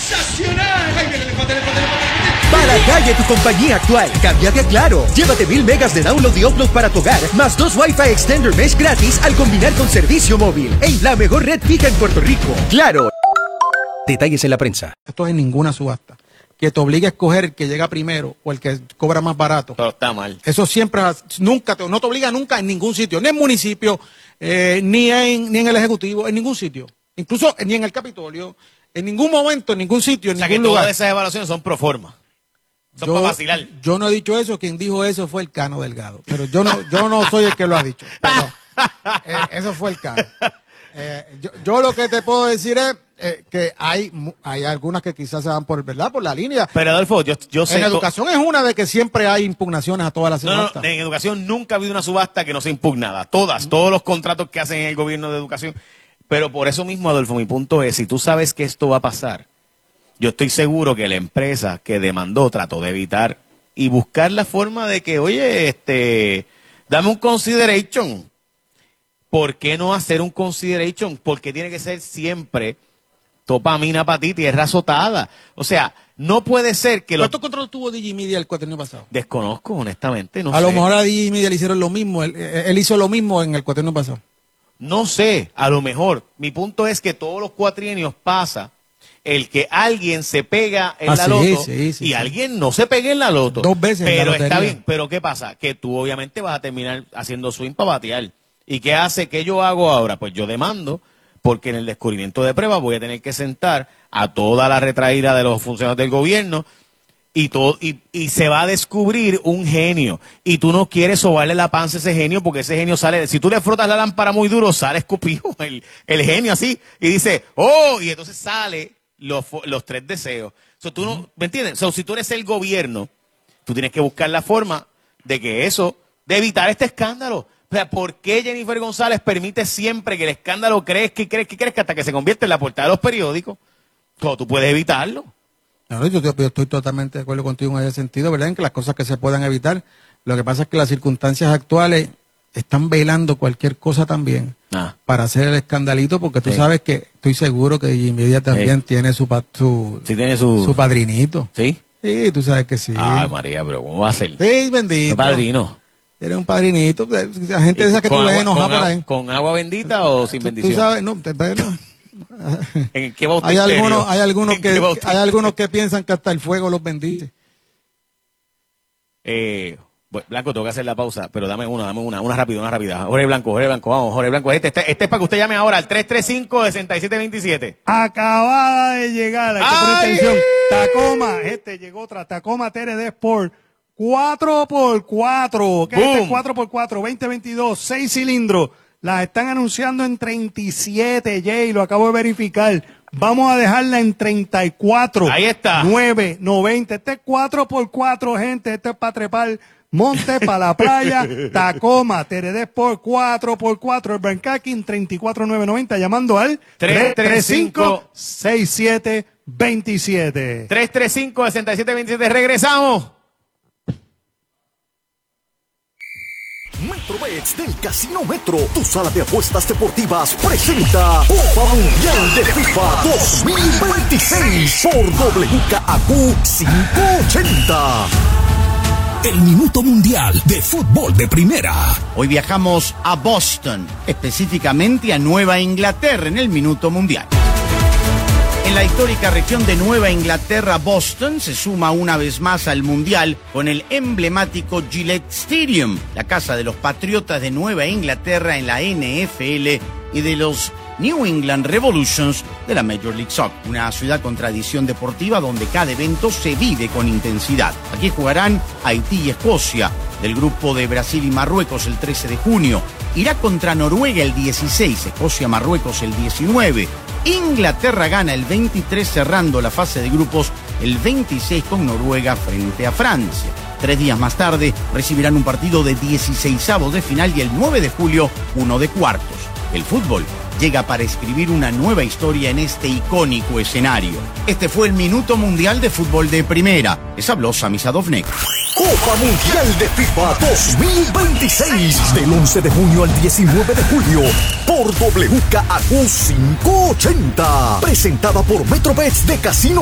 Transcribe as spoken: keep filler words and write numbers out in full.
¡Sensacional! ¡Ay, viene el elefante, el elefante, el elefante! Para la calle tu compañía actual. Cámbiate a Claro. Llévate mil megas de download y upload para tu hogar, más dos Wi-Fi Extender Mesh gratis al combinar con servicio móvil. En la mejor red fija en Puerto Rico. Claro. Detalles en la prensa. Esto es en ninguna subasta. Que te obligue a escoger el que llega primero o el que cobra más barato. Pero está mal. Eso siempre, nunca, te, no te obliga nunca en ningún sitio, ni en municipio, eh, ni, en, ni en el Ejecutivo, en ningún sitio. Incluso ni en el Capitolio, en ningún momento, en ningún sitio, en o sea, ningún que lugar. Todas esas evaluaciones son pro forma. Son yo, para vacilar. Yo no he dicho eso, quien dijo eso fue el Cano Delgado. Pero yo no, yo no soy el que lo ha dicho. Pero, eh, eso fue el Cano. Eh, yo, yo lo que te puedo decir es eh, que hay hay algunas que quizás se van por, ¿verdad? Por la línea. Pero Adolfo, yo, yo sé... En educación es una de que siempre hay impugnaciones a todas las subastas. No, no, en educación nunca ha habido una subasta que no sea impugnada. Todas, todos los contratos que hacen en el gobierno de educación. Pero por eso mismo, Adolfo, mi punto es, si tú sabes que esto va a pasar, yo estoy seguro que la empresa que demandó trató de evitar y buscar la forma de que, oye, este, dame un consideration. ¿Por qué no hacer un consideration? Porque tiene que ser siempre topamina para ti, tierra azotada. O sea, no puede ser que... ¿Cuántos contratos tuvo Digimedia el cuatrienio pasado? Desconozco, honestamente, no a sé. lo mejor a Digimedia le hicieron lo mismo, él, él hizo lo mismo en el cuatrienio pasado. No sé, a lo mejor. Mi punto es que todos los cuatrienios pasa el que alguien se pega en ah, la sí, loto sí, sí, y sí. alguien no se pegue en la loto. Dos veces pero en la está lotería. bien, pero ¿qué pasa? Que tú obviamente vas a terminar haciendo swing para batear. ¿Y qué hace? ¿Qué yo hago ahora? Pues yo demando, porque en el descubrimiento de pruebas voy a tener que sentar a toda la retraída de los funcionarios del gobierno y todo y, y se va a descubrir un genio. Y tú no quieres sobarle la panza a ese genio porque ese genio sale... Si tú le frotas la lámpara muy duro, sale escupido el, el genio así y dice, ¡oh! Y entonces sale los, los tres deseos. So, tú no, ¿me entiendes? So, si tú eres el gobierno, tú tienes que buscar la forma de que eso, de evitar este escándalo. O sea, ¿por qué Jennifer González permite siempre que el escándalo crezca y crezca y crezca hasta que se convierte en la portada de los periódicos? ¿Cómo tú puedes evitarlo? No, yo, yo estoy totalmente de acuerdo contigo en ese sentido, ¿verdad? En que las cosas que se puedan evitar. Lo que pasa es que las circunstancias actuales están velando cualquier cosa también Ah. para hacer el escandalito, porque tú Sí. sabes que estoy seguro que Digimedia también Sí. tiene su, pa- su, Sí tiene su... su padrinito. ¿Sí? Sí, tú sabes que sí. Ay, María, pero ¿cómo va a ser? Sí, bendito. ¿Qué padrino? Eres un padrinito. La gente de esa que tú ¿Con ves agua- enojada con por agua- ahí. ¿Con agua bendita o sin Tú- bendición? Tú sabes, no, te- te- no. ¿En qué bautisterio? Hay algunos, hay algunos ¿En que, qué hay bautisterio? algunos que piensan que hasta el fuego los bendice. Eh, bueno, Blanco, tengo que hacer la pausa, pero dame una, dame una, una rápida, una rápida. Jorge Blanco, Jorge Blanco, vamos, Jorge Blanco. Este, este, este es para que usted llame ahora al tres tres cinco, seis siete dos siete. Acabada de llegar, hay que poner ¡Ay! atención. Tacoma, este llegó otra, Tacoma T R D Sport, cuatro por cuatro, ¿qué es este Boom. cuatro por cuatro? veinte veintidós, seis cilindros, las están anunciando en treinta y siete, Jay, lo acabo de verificar. Vamos a dejarla en treinta y cuatro. Ahí está. nueve, noventa, este es cuatro por cuatro, gente, este es para trepar monte, para la playa, Tacoma, T R D Sport cuatro por cuatro, el Brancaking treinta y cuatro mil novecientos noventa, llamando al tres tres cinco, seis siete dos siete. tres tres cinco, seis siete dos siete. Regresamos. Metrobets del Casino Metro, tu sala de apuestas deportivas, presenta Copa Mundial de FIFA dos mil veintiséis por W K A Q quinientos ochenta. El Minuto Mundial de Fútbol de Primera. Hoy viajamos a Boston, específicamente a Nueva Inglaterra en el Minuto Mundial. En la histórica región de Nueva Inglaterra, Boston se suma una vez más al Mundial con el emblemático Gillette Stadium, la casa de los Patriotas de Nueva Inglaterra en la N F L y de los New England Revolutions de la Major League Soccer. Una ciudad con tradición deportiva donde cada evento se vive con intensidad. Aquí jugarán Haití y Escocia, del grupo de Brasil y Marruecos el trece de junio. Irá contra Noruega el dieciséis, Escocia-Marruecos el diecinueve. Inglaterra gana el veintitrés, cerrando la fase de grupos el veintiséis con Noruega frente a Francia. Tres días más tarde recibirán un partido de dieciseisavos de final y el nueve de julio uno de cuartos. El fútbol llega para escribir una nueva historia en este icónico escenario. Este fue el Minuto Mundial de Fútbol de Primera. Les habló Sami Sadovnek. Copa Mundial de FIFA dos mil veintiséis, del once de junio al diecinueve de julio, por W K A Q quinientos ochenta. Presentada por Metrobets de Casino